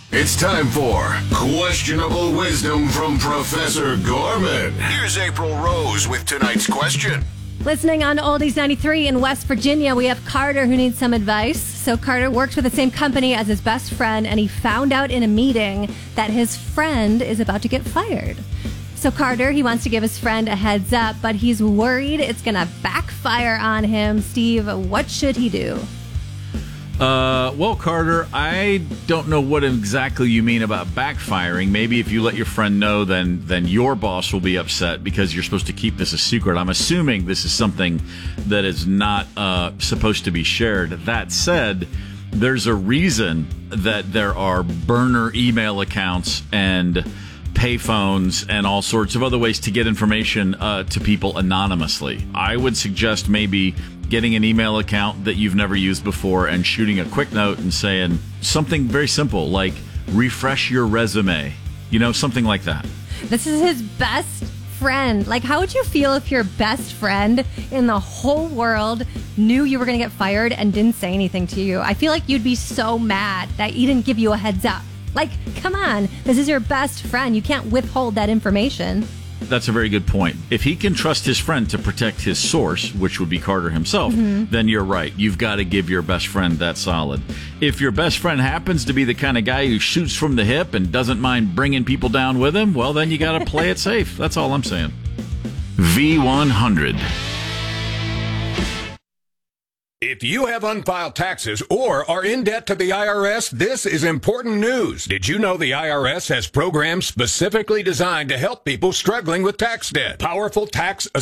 It's time for Questionable Wisdom from Professor Gorman. Here's April Rose with tonight's question. Listening on Oldies 93 in West Virginia, we have Carter who needs some advice. So Carter works with the same company as his best friend, and he found out in a meeting that his friend is about to get fired. So Carter, he wants to give his friend a heads up, but he's worried it's going to backfire on him. Steve, what should he do? Well, Carter, I don't know what exactly you mean about backfiring. Maybe if you let your friend know, then your boss will be upset because you're supposed to keep this a secret. I'm assuming this is something that is not supposed to be shared. That said, there's a reason that there are burner email accounts and payphones and all sorts of other ways to get information to people anonymously. I would suggest maybe getting an email account that you've never used before and shooting a quick note and saying something very simple like refresh your resume, something like that. This is his best friend. Like, how would you feel if your best friend in the whole world knew you were going to get fired and didn't say anything to you? I feel like you'd be so mad that he didn't give you a heads up. Like, come on, this is your best friend. You can't withhold that information. That's a very good point. If he can trust his friend to protect his source, which would be Carter himself, then you're right. You've got to give your best friend that solid. If your best friend happens to be the kind of guy who shoots from the hip and doesn't mind bringing people down with him, well, then you got to play it safe. That's all I'm saying. V100. If you have unfiled taxes or are in debt to the IRS, this is important news. Did you know the IRS has programs specifically designed to help people struggling with tax debt? Powerful tax